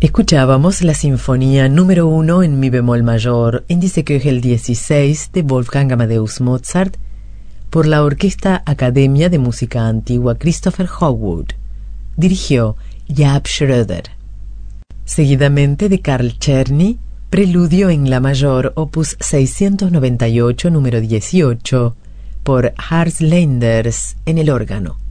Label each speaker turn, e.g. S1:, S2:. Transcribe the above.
S1: Escuchábamos la sinfonía número 1 en mi bemol mayor, índice Köchel 16 de Wolfgang Amadeus Mozart, por la Orquesta Academia de Música Antigua Christopher Hogwood. Dirigió Jaap Schröder. Seguidamente de Carl Czerny, Preludio en la mayor, opus 698, número 18, por Hans Leinders en el órgano.